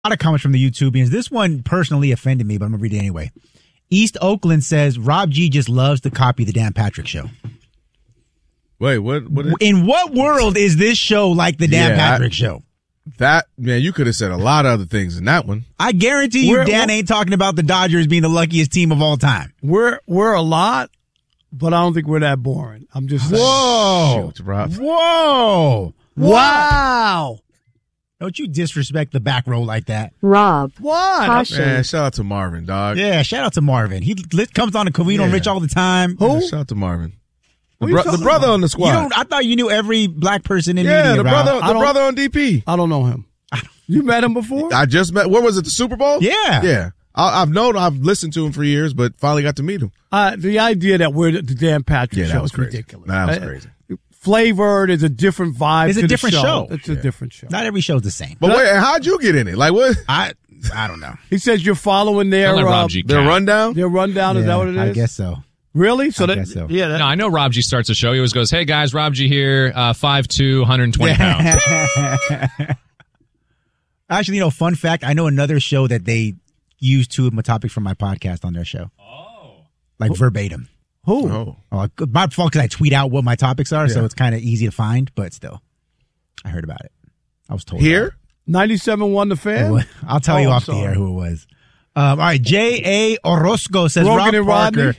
lot of comments from the YouTubians. This one personally offended me, but I'm going to read it anyway. East Oakland says, Rob G just loves to copy the Dan Patrick Show. Wait, what In what world is this show like the Dan Patrick Show? That, man, you could have said a lot of other things in that one. I guarantee you Dan ain't talking about the Dodgers being the luckiest team of all time. We're a lot, but I don't think we're that boring. I'm just saying. Whoa. Shoot, Rob. Whoa. Wow. Don't you disrespect the back row like that. Rob. What? Caution. Man, shout out to Marvin, dog. Yeah, shout out to Marvin. He comes on to Covino and Rich all the time. Who? Shout out to Marvin. The talking brother about? on the squad. I thought you knew every black person in media. The brother on DP. I don't know him. You met him before? I just met. What was it? The Super Bowl? Yeah. Yeah. I've listened to him for years, but finally got to meet him. The idea that we're the Dan Patrick show is crazy. ridiculous. That was crazy. Flavored is a different vibe. It's a different show. It's a different show. Not every show's the same. But wait, how'd you get in it? Like what? I don't know. He says you're following their rundown. Their rundown, is that what it is? I guess so. Really? So I guess so. Yeah. No, I know Rob G starts the show. He always goes, "Hey guys, Rob G here, 5'2", 120 pounds." Actually, fun fact, I know another show that they use two of my topics from my podcast on their show. Oh. Like verbatim. Who? Oh. My fault because I tweet out what my topics are, so it's kind of easy to find, but still. I heard about it. I was told. Here? 97.1 The Fan? I'll tell you off the air who it was. All right, J.A. Orozco says Rogan Rob Parker.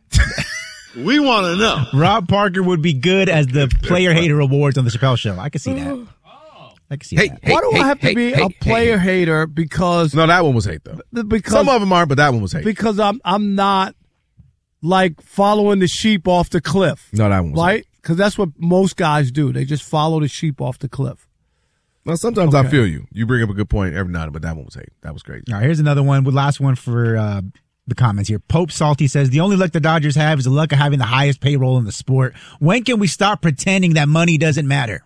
We want to know. Rob Parker would be good as the player hater awards on the Chappelle Show. I can see that. I can see that. Why do I have to be a player hater? Because no, that one was hate though. Some of them aren't, but that one was hate. Because I'm not like following the sheep off the cliff. No, that one was right. Because that's what most guys do. They just follow the sheep off the cliff. Well, sometimes I feel you. You bring up a good point every night, but that one was hate. That was great. All right, here's another one. Last one for the comments here. Pope Salty says, the only luck the Dodgers have is the luck of having the highest payroll in the sport. When can we stop pretending that money doesn't matter?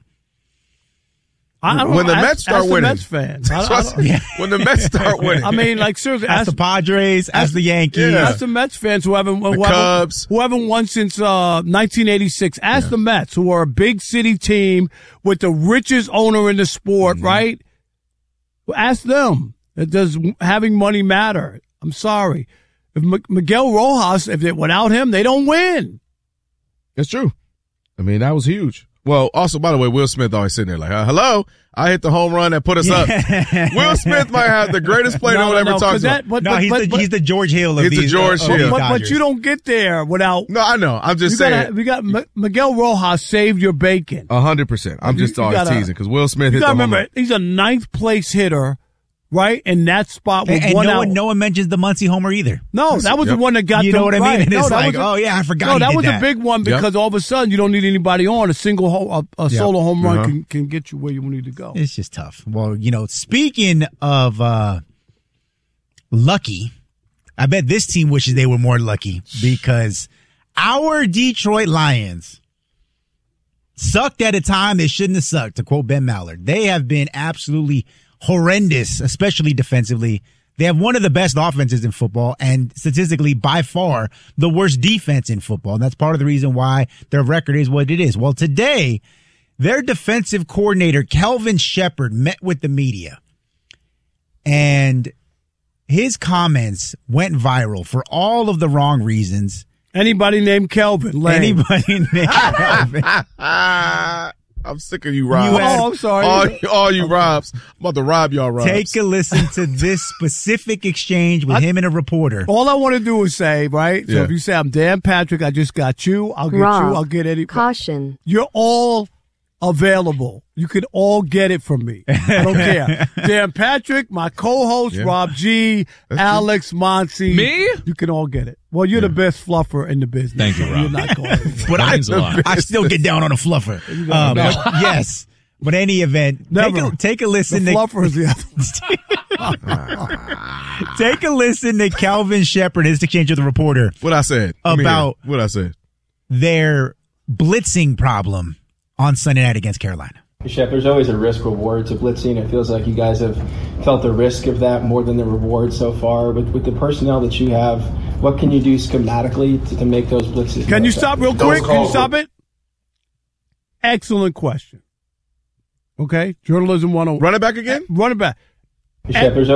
When the Mets start winning. The Mets fans. When the Mets start winning. I mean, like, seriously. Ask the Padres, ask the Yankees. Yeah. Ask the Mets fans who haven't won since 1986. Ask the Mets, who are a big city team with the richest owner in the sport, right? Ask them. Does having money matter? I'm sorry. If Miguel Rojas, without him, they don't win. That's true. I mean, that was huge. Well, also, by the way, Will Smith always sitting there like, hello, I hit the home run that put us up. Will Smith might have the greatest play no one ever talks about. He's the George Hill of these. He's the George Hill. But you don't get there without. No, I know. I'm just saying. Miguel Rojas saved your bacon. 100%. I'm just always teasing because Will Smith hit the home run. He's a ninth place hitter. Right in that spot with no one mentions the Muncie homer either. No, that was the one that got. You know what I mean? Right. And it's like, I forgot. No, that was a big one because all of a sudden you don't need anybody on. A single solo home run can get you where you need to go. It's just tough. Well, speaking of lucky, I bet this team wishes they were more lucky because our Detroit Lions sucked at a time they shouldn't have sucked. To quote Ben Mallard, they have been absolutely horrendous, especially defensively. They have one of the best offenses in football and statistically by far the worst defense in football. And that's part of the reason why their record is what it is. Well, today, their defensive coordinator, Kelvin Shepard, met with the media. And his comments went viral for all of the wrong reasons. Anybody named Kelvin? Anybody named Kelvin. I'm sick of you, Robs. I'm sorry. All you Robs. I'm about to rob y'all, Robs. Take a listen to this specific exchange with him and a reporter. All I want to do is say, right? So if you say, I'm Dan Patrick, I just got you, I'll get Rob, you, I'll get any. Caution. You're all available. You can all get it from me. I don't care. Dan Patrick, my co-host, Rob G, Alex, Monty. Me? You can all get it. Well, you're the best fluffer in the business. Thank you, Rob. You're not going But I still get down on a fluffer. But yes. But any event, take a listen. The fluffer is the other. Take a listen to Kelvin Shepard, his exchange with the reporter. What I said. About what I said. Their blitzing problem on Sunday night against Carolina. Shep, there's always a risk-reward to blitzing. It feels like you guys have felt the risk of that more than the reward so far. But with the personnel that you have, what can you do schematically to make those blitzes? Can you stop real quick? Can you stop it? Excellent question. Okay, journalism 101. Run it back again? Run it back. Shep, there's